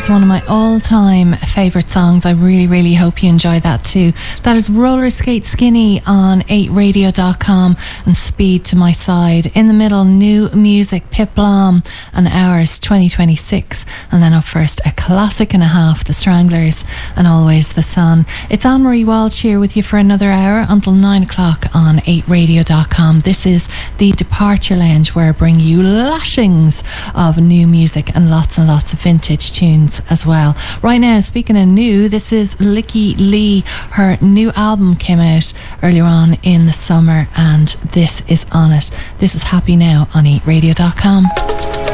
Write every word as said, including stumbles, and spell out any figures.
It's one of my all-time favourite songs. I really, really hope you enjoy that too. That is Roller Skate Skinny on eight radio dot com and Speed to My Side. In the middle, new music, Pip Blom and Hours twenty twenty-six. And then up first, a classic and a half, The Stranglers and Always the Sun. It's Anne-Marie Walsh here with you for another hour until nine o'clock on eight radio dot com. This is the Departure Lounge, where I bring you lashings of new music and lots and lots of vintage tunes as well. Right now, speaking of new, this is Licky Lee. Her new album came out earlier on in the summer and this is on it. This is Happy Now on eight radio dot com.